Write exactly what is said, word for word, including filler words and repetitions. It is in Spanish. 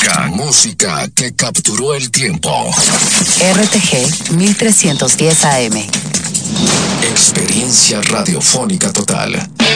Música, música que capturó el tiempo. R T G mil trescientos diez A M. Experiencia radiofónica total.